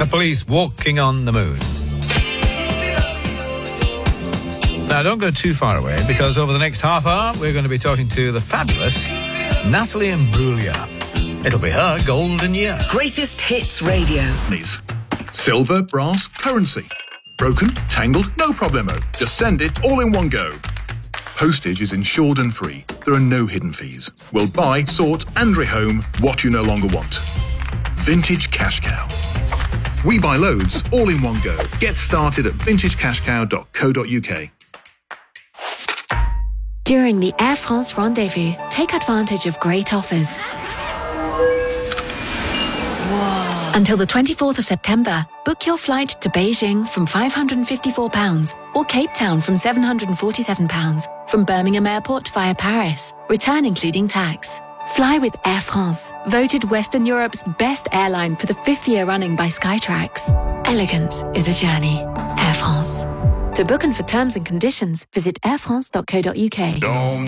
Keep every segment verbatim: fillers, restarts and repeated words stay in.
The Police, Walking on the Moon. Now, don't go too far away, because over the next half hour, we're going to be talking to the fabulous Natalie Imbruglia. It'll be her golden year. Greatest Hits Radio. Please. Silver, brass, currency. Broken, tangled, no problemo. Just send it all in one go. Postage is insured and free. There are no hidden fees. We'll buy, sort and rehome what you no longer want. Vintage Cash Cow. We buy loads all in one go. Get started at vintage cash cow dot co dot uk. During the Air France Rendezvous, take advantage of great offers. Whoa. Until the twenty-fourth of September, book your flight to Beijing from five hundred fifty-four pounds or Cape Town from seven hundred forty-seven pounds from Birmingham Airport via Paris, return including tax. Fly with Air France, voted Western Europe's best airline for the fifth year running by Skytrax. Elegance is a journey. Air France. To book and for terms and conditions, visit air france dot co dot uk. With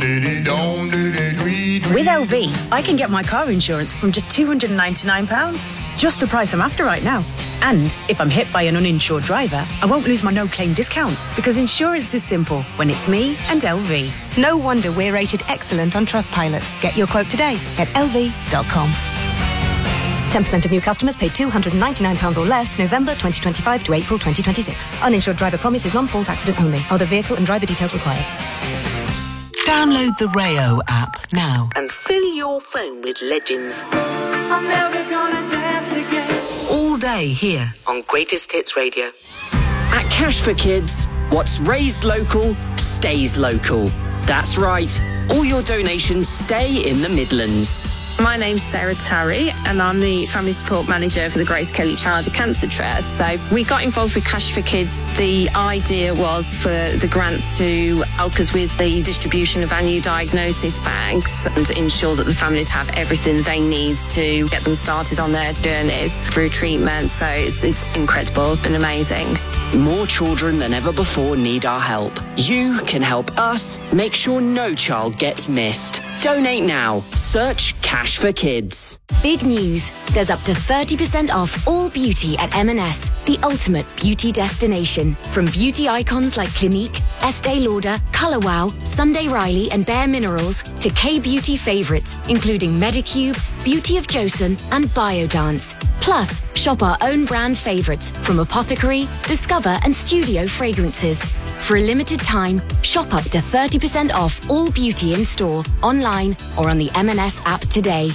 L V, I can get my car insurance from just two hundred ninety-nine pounds. Just the price I'm after right now. And if I'm hit by an uninsured driver, I won't lose my no-claim discount, because insurance is simple when it's me and L V. No wonder we're rated excellent on Trustpilot. Get your quote today at L V dot com. ten percent of new customers paid two hundred ninety-nine pounds or less November twenty twenty-five to April twenty twenty-six. Uninsured driver promise is non-fault accident only. Other vehicle and driver details required. Download the Rayo app now and fill your phone with legends. I'm never gonna dance again. All day here on Greatest Hits Radio. At Cash for Kids, what's raised local stays local. That's right. All your donations stay in the Midlands. My name's Sarah Tarry and I'm the Family Support Manager for the Grace Kelly Childhood Cancer Trust. So we got involved with Cash for Kids. The idea was for the grant to help us with the distribution of our new diagnosis bags and ensure that the families have everything they need to get them started on their journeys through treatment. So it's, it's incredible. It's been amazing. More children than ever before need our help. You can help us make sure no child gets missed. Donate now. Search Cash for Kids. Big news. There's up to thirty percent off all beauty at M and S, the ultimate beauty destination. From beauty icons like Clinique, Estee Lauder, Colour Wow, Sunday Riley and Bare Minerals to K-beauty favourites, including Medicube, Beauty of Joseon and Biodance. Plus, shop our own brand favourites from Apothecary, Discover and Studio fragrances. For a limited time, shop up to thirty percent off all beauty in store, online or on the M and S app today.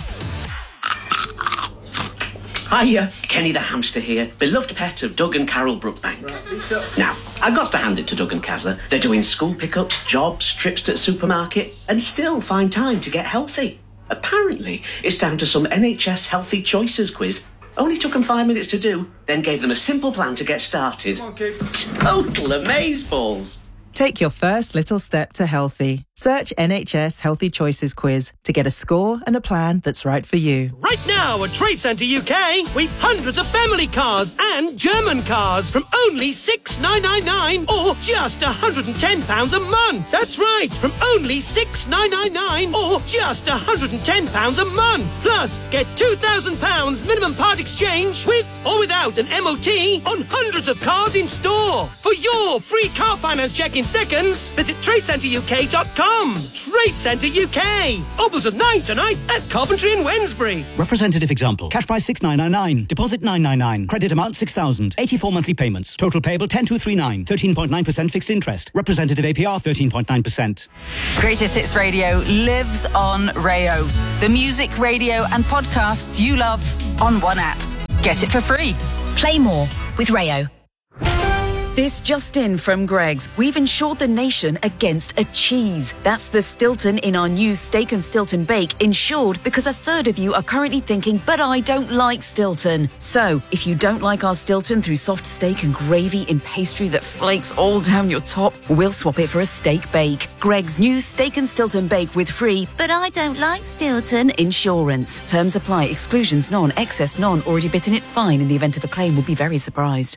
Hiya, Kenny the hamster here, beloved pet of Doug and Carol Brookbank. Right, now, I've got to hand it to Doug and Kazza. They're doing school pickups, jobs, trips to the supermarket, and still find time to get healthy. Apparently, it's down to some N H S Healthy Choices quiz. Only took them five minutes to do, then gave them a simple plan to get started. Come on, kids. Total amazeballs. Take your first little step to healthy. Search N H S Healthy Choices quiz to get a score and a plan that's right for you. Right now at Trade Centre U K, we've hundreds of family cars and German cars from only six thousand nine hundred ninety-nine or just one hundred ten pounds a month. That's right, from only six thousand nine hundred ninety-nine or just one hundred ten pounds a month. Plus, get two thousand pounds minimum part exchange with or without an M O T on hundreds of cars in store. For your free car finance check in seconds, visit trade centre U K dot com. Trade Centre U K. Opens at nine tonight at Coventry and Wednesbury. Representative example. Cash price six thousand nine hundred ninety-nine. Deposit nine hundred ninety-nine. Credit amount six thousand. eighty-four monthly payments. Total payable ten thousand two hundred thirty-nine. thirteen point nine percent fixed interest. Representative A P R thirteen point nine percent. Greatest Hits Radio lives on Rayo. The music, radio and podcasts you love on one app. Get it for free. Play more with Rayo. This just in from Greggs. We've insured the nation against a cheese. That's the Stilton in our new Steak and Stilton Bake, insured because a third of you are currently thinking, but I don't like Stilton. So, if you don't like our Stilton through soft steak and gravy in pastry that flakes all down your top, we'll swap it for a steak bake. Greggs' new Steak and Stilton Bake with free, but I don't like Stilton insurance. Terms apply. Exclusions none. Excess none. Already bitten it fine. In the event of a claim, will be very surprised.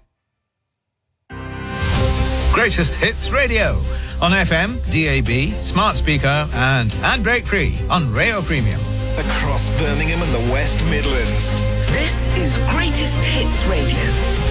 Greatest Hits Radio on F M, D A B, smart speaker and handbrake free on Rayo Premium. Across Birmingham and the West Midlands. This is Greatest Hits Radio.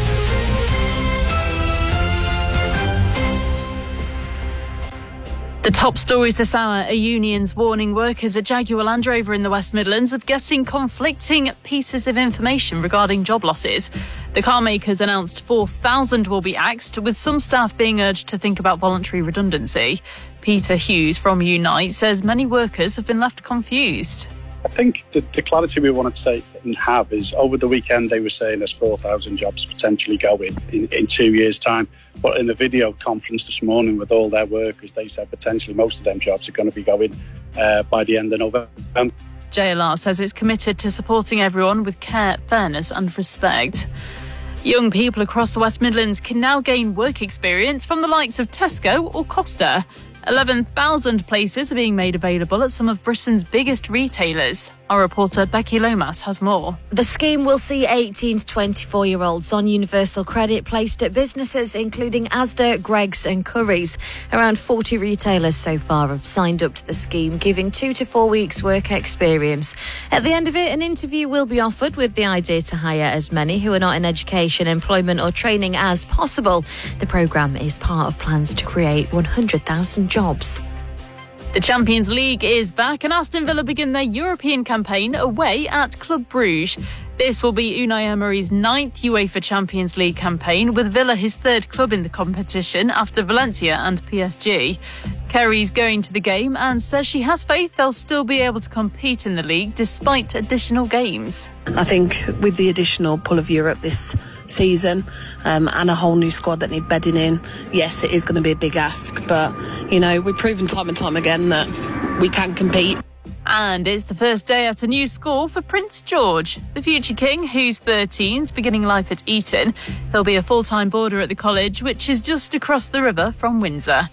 Top stories this hour. A union's warning workers at Jaguar Land Rover in the West Midlands of getting conflicting pieces of information regarding job losses. The car makers announced four thousand will be axed, with some staff being urged to think about voluntary redundancy. Peter Hughes from Unite says many workers have been left confused. I think the, the clarity we want to take and have is over the weekend they were saying there's four thousand jobs potentially going in, in two years' time. But in a video conference this morning with all their workers, they said potentially most of them jobs are going to be going uh, by the end of November. J L R says it's committed to supporting everyone with care, fairness and respect. Young people across the West Midlands can now gain work experience from the likes of Tesco or Costa. eleven thousand places are being made available at some of Britain's biggest retailers. Our reporter Becky Lomas has more. The scheme will see eighteen to twenty-four-year-olds on universal credit placed at businesses including Asda, Greggs and Currys. Around forty retailers so far have signed up to the scheme, giving two to four weeks work experience. At the end of it, an interview will be offered with the idea to hire as many who are not in education, employment or training as possible. The programme is part of plans to create one hundred thousand jobs. The Champions League is back and Aston Villa begin their European campaign away at Club Brugge. This will be Unai Emery's ninth UEFA Champions League campaign, with Villa his third club in the competition after Valencia and P S G. Kerry's going to the game and says she has faith they'll still be able to compete in the league despite additional games. I think with the additional pull of Europe this season um, and a whole new squad that need bedding in, yes, it is going to be a big ask, but, you know, we've proven time and time again that we can compete. And it's the first day at a new school for Prince George. The future king, who's thirteen, is beginning life at Eton. He'll be a full-time boarder at the college, which is just across the river from Windsor.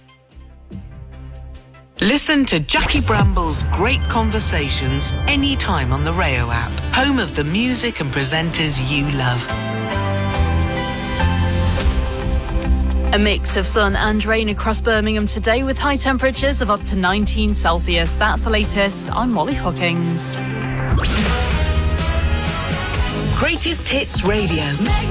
Listen to Jackie Bramble's great conversations anytime on the Rayo app, home of the music and presenters you love. A mix of sun and rain across Birmingham today with high temperatures of up to nineteen Celsius. That's the latest. I'm Molly Hookings. Greatest Hits Radio.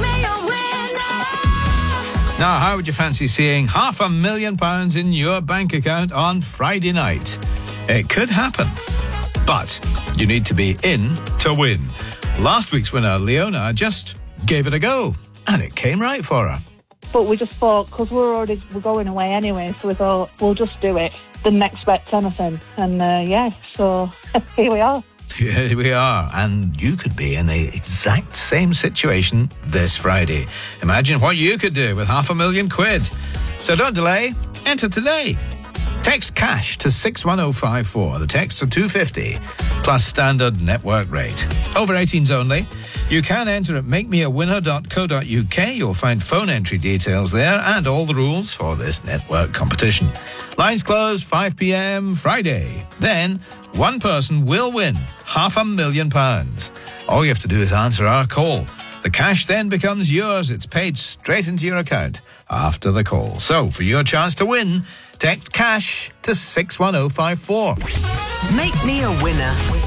Now, how would you fancy seeing half a million pounds in your bank account on Friday night? It could happen, but you need to be in to win. Last week's winner, Leona, just gave it a go, and it came right for her. But we just thought, because we're already we're going away anyway, so we thought we'll just do it. Didn't expect anything, and uh, yeah, so here we are. Here we are, and you could be in the exact same situation this Friday. Imagine what you could do with half a million quid. So don't delay, enter today. Text cash to six one oh five four. The texts are two fifty plus standard network rate. Over eighteens only. You can enter at make me a winner dot co dot uk. You'll find phone entry details there and all the rules for this network competition. Lines close five p.m. Friday. Then one person will win half a million pounds. All you have to do is answer our call. The cash then becomes yours. It's paid straight into your account after the call. So for your chance to win, text cash to six one oh five four. Make me a winner.